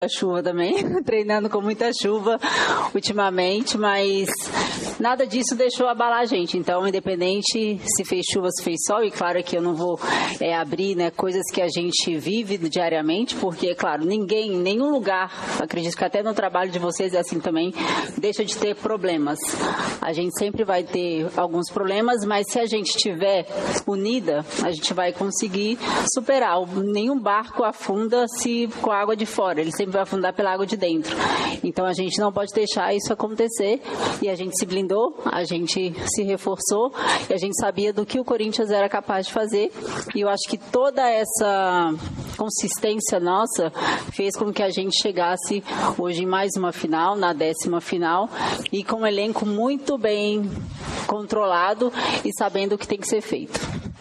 A chuva também, treinando com muita chuva ultimamente, mas nada disso deixou abalar a gente. Então, independente se fez chuva, se fez sol, e claro que eu não vou abrir, né, coisas que a gente vive diariamente, porque, claro, nenhum lugar, acredito que até no trabalho de vocês é assim também, deixa de ter problemas. A gente sempre vai ter alguns problemas, mas se a gente estiver unida, a gente vai conseguir superar. Nenhum barco afunda se com a água de fora, ele sempre vai afundar pela água de dentro. Então a gente não pode deixar isso acontecer, e a gente se blindou, a gente se reforçou, e a gente sabia do que o Corinthians era capaz de fazer, e eu acho que toda essa consistência nossa fez com que a gente chegasse hoje em mais uma final, na 10ª final, e com um elenco muito bem controlado e sabendo o que tem que ser feito.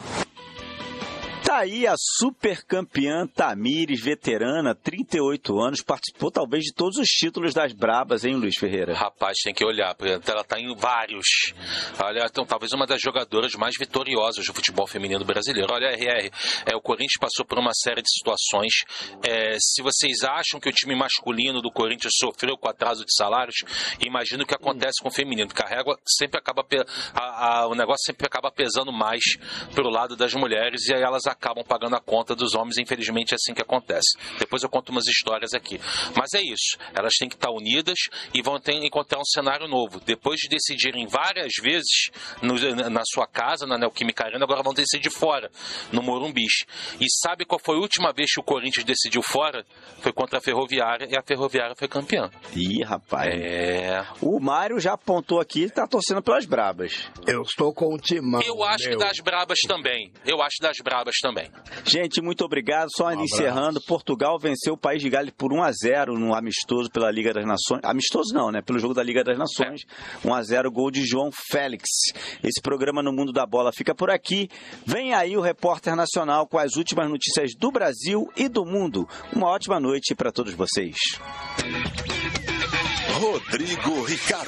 Tá aí a super campeã Tamires, veterana, 38 anos, participou talvez de todos os títulos das Brabas, hein, Luiz Ferreira? Rapaz, tem que olhar, porque ela tá em vários. Olha, então, talvez uma das jogadoras mais vitoriosas do futebol feminino brasileiro. Olha, RR, o Corinthians passou por uma série de situações. Se vocês acham que o time masculino do Corinthians sofreu com atraso de salários, imagina o que acontece com o feminino, porque a régua sempre acaba, o negócio sempre acaba pesando mais pro lado das mulheres, e aí elas acabam pagando a conta dos homens, infelizmente é assim que acontece. Depois eu conto umas histórias aqui. Mas é isso, elas têm que estar unidas e vão ter que encontrar um cenário novo. Depois de decidirem várias vezes na sua casa, na Neoquímica Arena, agora vão decidir fora, no Morumbi. E sabe qual foi a última vez que o Corinthians decidiu fora? Foi contra a Ferroviária, e a Ferroviária foi campeã. Ih, rapaz. O Mário já apontou aqui, está torcendo pelas Brabas. Eu estou com o timão. Eu acho que das Brabas também. Gente, muito obrigado. Só encerrando, Portugal venceu o País de Gales por 1-0 no amistoso pela Liga das Nações. Amistoso não, né? Pelo jogo da Liga das Nações. 1-0, gol de João Félix. Esse programa No Mundo da Bola fica por aqui. Vem aí o Repórter Nacional com as últimas notícias do Brasil e do mundo. Uma ótima noite para todos vocês. Rodrigo Ricardo.